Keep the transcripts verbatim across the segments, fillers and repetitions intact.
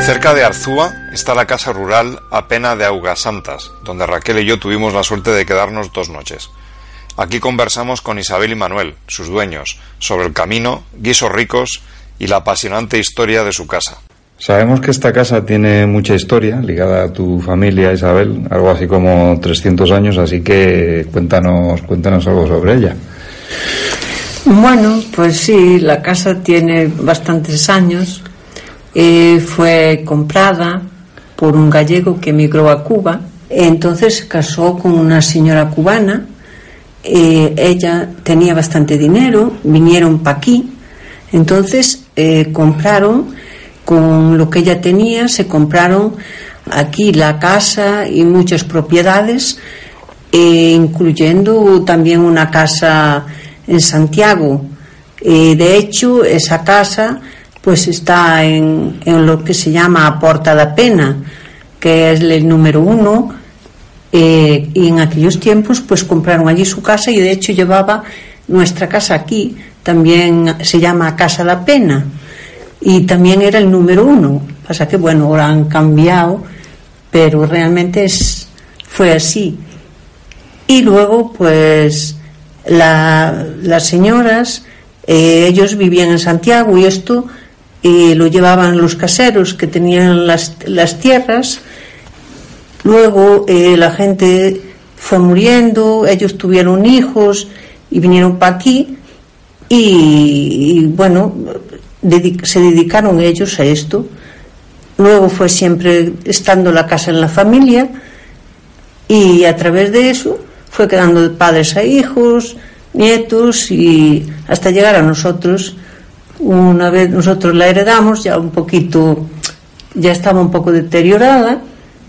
Cerca de Arzúa está la casa rural Apena de Augasantas, donde Raquel y yo tuvimos la suerte de quedarnos dos noches. Aquí conversamos con Isabel y Manuel, sus dueños, sobre el camino, guisos ricos y la apasionante historia de su casa. Sabemos que esta casa tiene mucha historia ligada a tu familia, Isabel, algo así como trescientos años, así que cuéntanos, cuéntanos algo sobre ella. Bueno, pues sí, la casa tiene bastantes años. Eh, fue comprada por un gallego que emigró a Cuba. Entonces se casó con una señora cubana. Eh, ella tenía bastante dinero, vinieron para aquí. Entonces eh, compraron, con lo que ella tenía, se compraron aquí la casa y muchas propiedades, eh, incluyendo también una casa en Santiago. Eh, de hecho, esa casa pues está en, en lo que se llama Porta da Pena, que es el número uno, eh, y en aquellos tiempos pues compraron allí su casa, y de hecho llevaba nuestra casa aquí, también se llama Casa da Pena, y también era el número uno. Pasa que bueno, ahora han cambiado, pero realmente es, fue así. Y luego pues la, las señoras, eh, ellos vivían en Santiago, y esto eh, lo llevaban los caseros que tenían las, las tierras. Luego eh, la gente fue muriendo, ellos tuvieron hijos y vinieron para aquí, y, y bueno, dedic- se dedicaron ellos a esto. Luego fue siempre estando la casa en la familia, y a través de eso fue quedando de padres a hijos, nietos, y hasta llegar a nosotros. Una vez nosotros la heredamos, ya un poquito, ya estaba un poco deteriorada,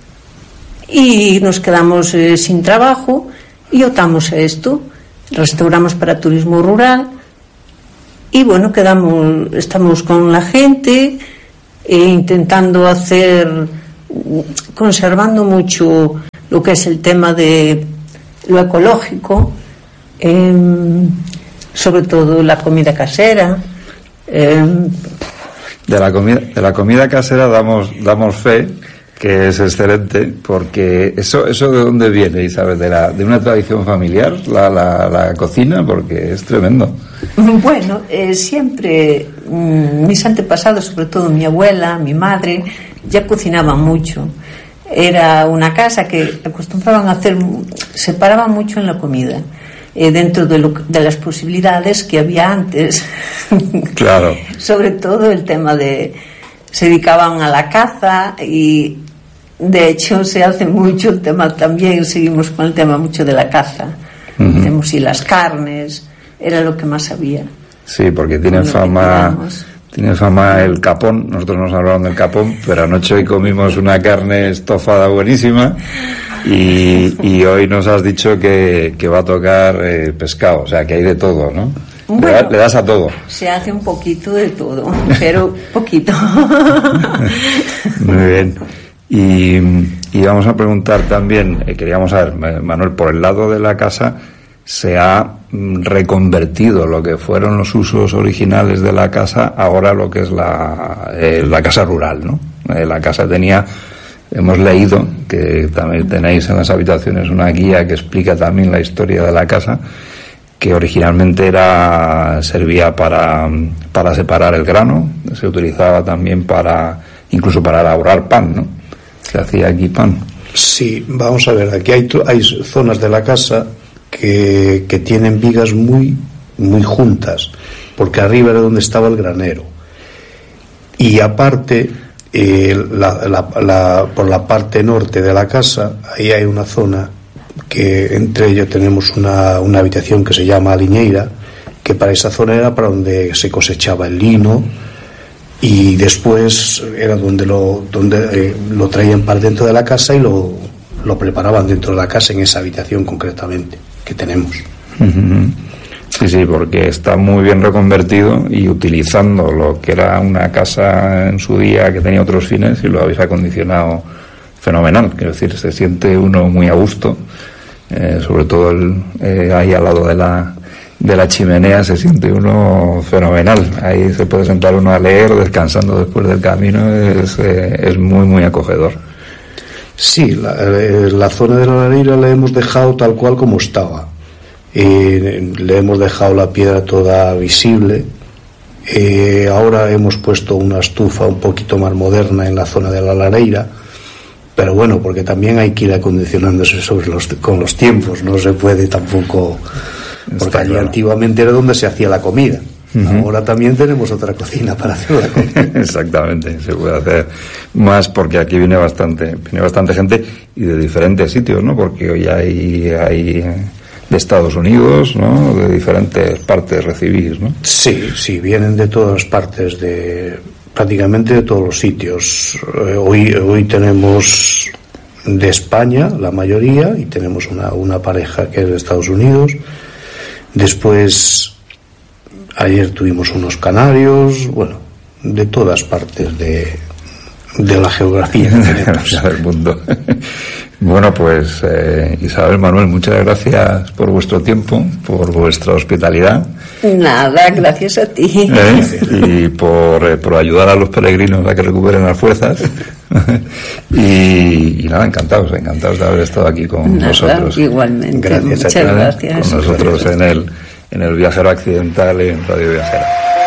y nos quedamos eh, sin trabajo, y optamos a esto. Restauramos para turismo rural, y bueno, quedamos, estamos con la gente, eh, intentando hacer, conservando mucho lo que es el tema de lo ecológico, eh, sobre todo la comida casera. Eh, de la comida de la comida casera damos damos fe que es excelente, porque eso eso de dónde viene, Isabel, de la de una tradición familiar, la la, la cocina, porque es tremendo. Bueno, eh, siempre mmm, mis antepasados, sobre todo mi abuela, mi madre, ya cocinaban mucho. Era una casa que acostumbraban a hacer, separaban mucho en la comida, eh, dentro de, lo, de las posibilidades que había antes. Claro. Sobre todo el tema de, se dedicaban a la caza, y de hecho se hace mucho el tema también, seguimos con el tema mucho de la caza. Uh-huh. Tenemos y las carnes, era lo que más había. Sí, porque tienen fama, tiene fama el capón. Nosotros nos hablaron del capón, pero anoche hoy comimos una carne estofada buenísima, y, y hoy nos has dicho que, que va a tocar eh, pescado, o sea que hay de todo, ¿no? Bueno, le, da, le das a todo. Se hace un poquito de todo, pero poquito. Muy bien. Y, y vamos a preguntar también, eh, queríamos saber, Manuel, por el lado de la casa, ¿se ha reconvertido lo que fueron los usos originales de la casa ahora lo que es la, eh, la casa rural, ¿no? Eh, la casa tenía, hemos leído que también tenéis en las habitaciones una guía que explica también la historia de la casa, que originalmente era servía para, para separar el grano, se utilizaba también para, incluso para elaborar pan, ¿no? Se hacía aquí pan. Sí, vamos a ver, aquí hay, hay zonas de la casa que, que tienen vigas muy, muy juntas, porque arriba era donde estaba el granero. Y aparte, eh, la, la, la, por la parte norte de la casa, ahí hay una zona que entre ellos tenemos una, una habitación que se llama Aliñeira, que para esa zona era para donde se cosechaba el lino, y después era donde lo, donde, eh, lo traían para dentro de la casa y lo, lo preparaban dentro de la casa, en esa habitación concretamente que tenemos. Uh-huh. Sí, sí, porque está muy bien reconvertido, y utilizando lo que era una casa en su día que tenía otros fines, y lo habéis acondicionado fenomenal. Quiero decir, se siente uno muy a gusto, eh, sobre todo el, eh, ahí al lado de la de la chimenea se siente uno fenomenal. Ahí se puede sentar uno a leer descansando después del camino, es, eh, es muy muy acogedor. Sí, la, eh, la zona de la lareira la hemos dejado tal cual como estaba. Eh, le hemos dejado la piedra toda visible. Eh, ahora hemos puesto una estufa un poquito más moderna en la zona de la lareira, pero bueno, porque también hay que ir acondicionándose sobre los, con los tiempos, no se puede tampoco, porque Está allí claro. Antiguamente era donde se hacía la comida. Uh-huh. Ahora también tenemos otra cocina para hacer la comida. Exactamente, se puede hacer más porque aquí viene bastante, viene bastante gente y de diferentes sitios, ¿no? Porque hoy hay, hay de Estados Unidos, ¿no? De diferentes partes recibís, ¿no? Sí, sí, vienen de todas partes, de prácticamente de todos los sitios. Eh, hoy, hoy tenemos de España la mayoría y tenemos una, una pareja que es de Estados Unidos. Después, ayer tuvimos unos canarios, bueno, de todas partes de, de la geografía que tenemos. del mundo. Bueno, pues eh, Isabel, Manuel, muchas gracias por vuestro tiempo, por vuestra hospitalidad. Nada, gracias a ti. ¿Eh? Y por, eh, por ayudar a los peregrinos a que recuperen las fuerzas. y, y nada, encantados, encantados de haber estado aquí con Nada, nosotros. Igualmente, Gracias a muchas ti, gracias. Con nosotros en el, en el Viajero Accidental en Radio Viajera.